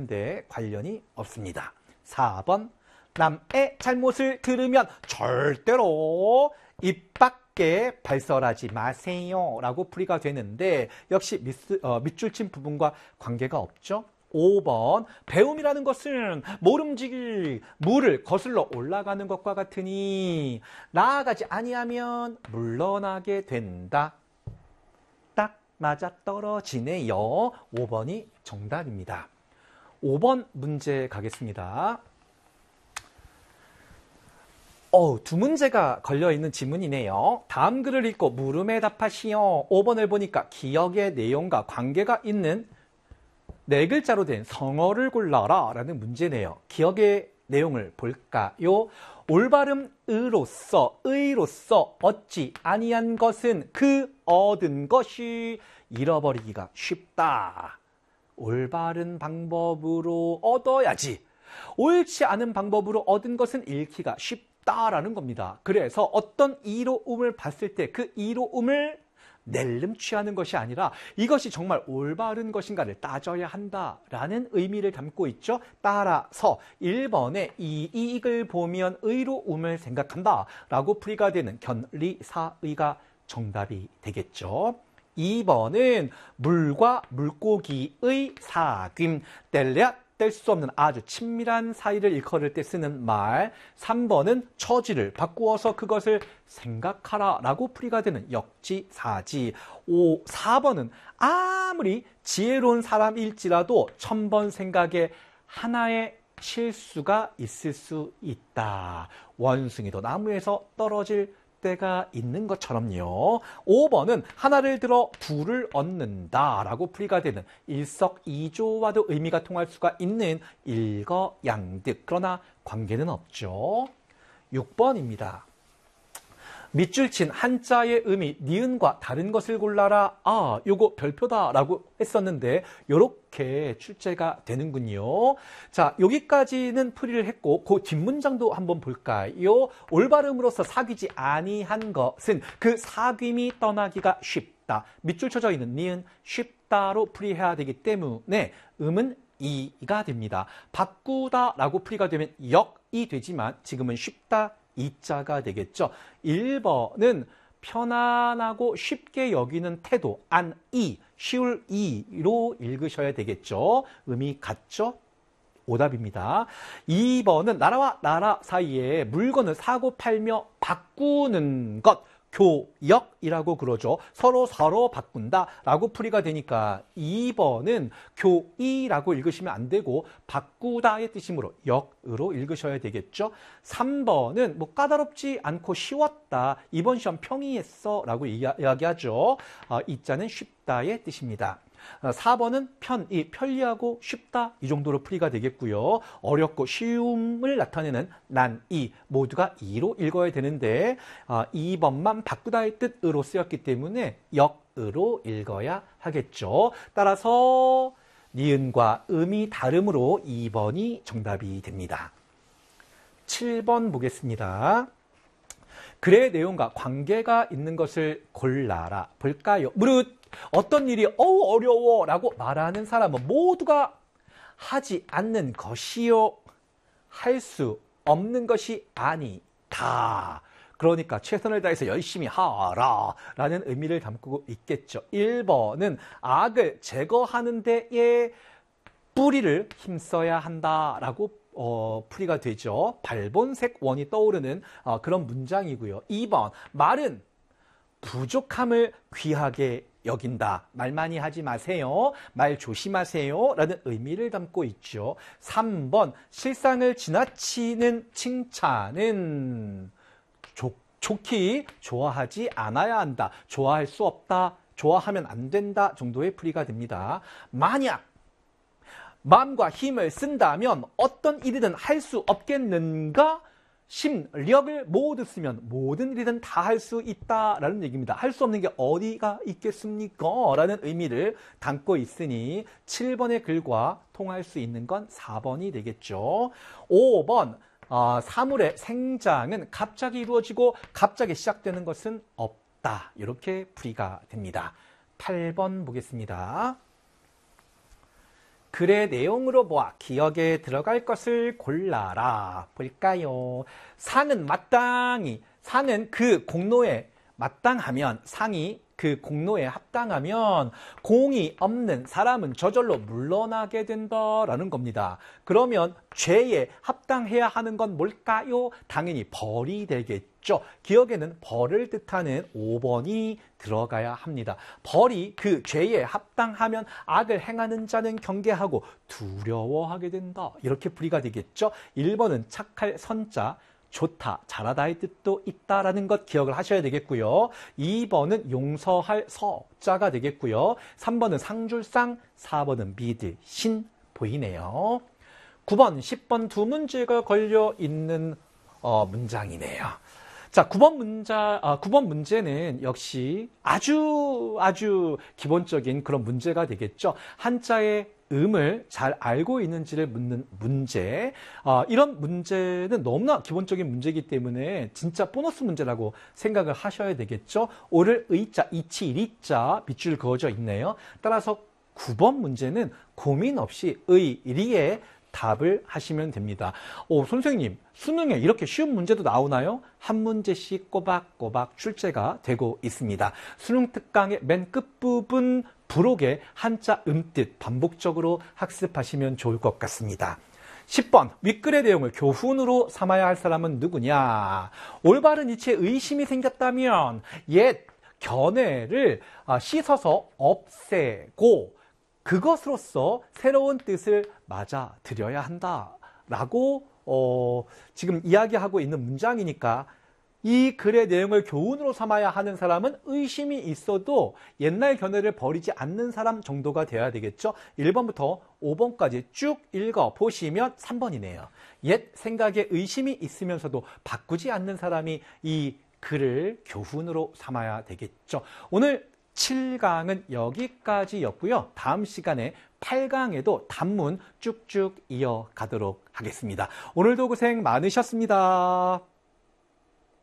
있는데 관련이 없습니다. 4번 남의 잘못을 들으면 절대로 입 밖에 발설하지 마세요 라고 풀이가 되는데 역시 밑줄 친 부분과 관계가 없죠. 5번 배움이라는 것은 모름지기 물을 거슬러 올라가는 것과 같으니 나아가지 아니하면 물러나게 된다. 딱 맞아떨어지네요. 5번이 정답입니다. 5번 문제 가겠습니다. 두 문제가 걸려있는 지문이네요. 다음 글을 읽고 물음에 답하시오. 5번을 보니까 기억의 내용과 관계가 있는 4글자로 된 성어를 골라라 라는 문제네요. 기억의 내용을 볼까요? 올바름 의로서 얻지 아니한 것은 그 얻은 것이 잃어버리기가 쉽다. 올바른 방법으로 얻어야지. 옳지 않은 방법으로 얻은 것은 잃기가 쉽다라는 겁니다. 그래서 어떤 이로움을 봤을 때 그 이로움을 낼름 취하는 것이 아니라 이것이 정말 올바른 것인가를 따져야 한다라는 의미를 담고 있죠. 따라서 1번에 이 이익을 보면 의로움을 생각한다라고 풀이가 되는 견리사의가 정답이 되겠죠. 2번은 물과 물고기의 사귐, 뗄래야 뗄 수 없는 아주 친밀한 사이를 일컬을 때 쓰는 말. 3번은 처지를 바꾸어서 그것을 생각하라 라고 풀이가 되는 역지사지. 4번은 아무리 지혜로운 사람일지라도 1000번 생각에 하나의 실수가 있을 수 있다. 원숭이도 나무에서 떨어질 때가 있는 것처럼요. 5번은 하나를 들어 둘을 얻는다 라고 풀이가 되는 일석이조와도 의미가 통할 수가 있는 일거양득. 그러나 관계는 없죠. 6번입니다. 밑줄 친 한자의 의미 니은과 다른 것을 골라라. 요거 별표다 라고 했었는데 요렇게 출제가 되는군요. 자, 여기까지는 풀이를 했고 그 뒷문장도 한번 볼까요? 올바름으로서 사귀지 아니한 것은 그 사귐이 떠나기가 쉽다. 밑줄 쳐져 있는 니은 쉽다로 풀이해야 되기 때문에 음은 이가 됩니다. 바꾸다 라고 풀이가 되면 역이 되지만 지금은 쉽다 이자가 되겠죠. 1번은 편안하고 쉽게 여기는 태도, 쉬울 이로 읽으셔야 되겠죠. 의미 같죠? 오답입니다. 2번은 나라와 나라 사이에 물건을 사고 팔며 바꾸는 것, 교역이라고 그러죠. 서로 바꾼다라고 풀이가 되니까 2번은 교이라고 읽으시면 안 되고 바꾸다의 뜻이므로 역으로 읽으셔야 되겠죠. 3번은 뭐 까다롭지 않고 쉬웠다. 이번 시험 평이했어 라고 이야기하죠. 이자는 쉽다의 뜻입니다. 4번은 편리하고 쉽다 이 정도로 풀이가 되겠고요. 어렵고 쉬움을 나타내는 난이 모두가 이로 읽어야 되는데 2번만 바꾸다의 뜻으로 쓰였기 때문에 역으로 읽어야 하겠죠. 따라서 니은과 음이 다름으로 2번이 정답이 됩니다. 7번 보겠습니다. 글의 내용과 관계가 있는 것을 골라라. 볼까요? 무릇 어떤 일이 어려워 라고 말하는 사람은 모두가 하지 않는 것이요 할 수 없는 것이 아니다. 그러니까 최선을 다해서 열심히 하라 라는 의미를 담고 있겠죠. 1번은 악을 제거하는 데에 뿌리를 힘써야 한다라고 풀이가 되죠. 발본색 원이 떠오르는 그런 문장이고요. 2번 말은 부족함을 귀하게 여긴다. 말 많이 하지 마세요. 말 조심하세요. 라는 의미를 담고 있죠. 3번 실상을 지나치는 칭찬은 좋기 좋아하지 않아야 한다. 좋아할 수 없다. 좋아하면 안 된다 정도의 풀이가 됩니다. 만약 마음과 힘을 쓴다면 어떤 일이든 할 수 없겠는가? 심력을 모두 쓰면 모든 일이든 다 할 수 있다라는 얘기입니다. 할 수 없는 게 어디가 있겠습니까? 라는 의미를 담고 있으니 7번의 글과 통할 수 있는 건 4번이 되겠죠. 5번 사물의 생장은 갑자기 이루어지고 갑자기 시작되는 것은 없다. 이렇게 풀이가 됩니다. 8번 보겠습니다. 글의 내용으로 보아 기억에 들어갈 것을 골라라. 볼까요? 상은 마땅히, 상은 그 공로에 마땅하면, 상이 그 공로에 합당하면 공이 없는 사람은 저절로 물러나게 된다라는 겁니다. 그러면 죄에 합당해야 하는 건 뭘까요? 당연히 벌이 되겠죠. 기억에는 벌을 뜻하는 5번이 들어가야 합니다. 벌이 그 죄에 합당하면 악을 행하는 자는 경계하고 두려워하게 된다. 이렇게 풀이가 되겠죠. 1번은 착할 선자, 좋다, 잘하다의 뜻도 있다라는 것 기억을 하셔야 되겠고요. 2번은 용서할 서자가 되겠고요. 3번은 상줄상, 4번은 믿을 신 보이네요. 9번, 10번 두 문제가 걸려 있는 문장이네요. 자, 9번 문제는 역시 아주 기본적인 그런 문제가 되겠죠. 한자의 음을 잘 알고 있는지를 묻는 문제. 이런 문제는 너무나 기본적인 문제이기 때문에 진짜 보너스 문제라고 생각을 하셔야 되겠죠. 오를 의자, 이치, 이리자 밑줄 그어져 있네요. 따라서 9번 문제는 고민 없이 의, 리에 답을 하시면 됩니다. 선생님, 수능에 이렇게 쉬운 문제도 나오나요? 한 문제씩 꼬박꼬박 출제가 되고 있습니다. 수능 특강의 맨 끝부분 부록의 한자 음뜻 반복적으로 학습하시면 좋을 것 같습니다. 10번, 윗글의 내용을 교훈으로 삼아야 할 사람은 누구냐? 올바른 이치에 의심이 생겼다면 옛 견해를 씻어서 없애고 그것으로서 새로운 뜻을 맞아들여야 한다라고 지금 이야기하고 있는 문장이니까 이 글의 내용을 교훈으로 삼아야 하는 사람은 의심이 있어도 옛날 견해를 버리지 않는 사람 정도가 되어야 되겠죠. 1번부터 5번까지 쭉 읽어보시면 3번이네요. 옛 생각에 의심이 있으면서도 바꾸지 않는 사람이 이 글을 교훈으로 삼아야 되겠죠. 오늘 7강은 여기까지였고요. 다음 시간에 8강에도 단문 쭉쭉 이어가도록 하겠습니다. 오늘도 고생 많으셨습니다.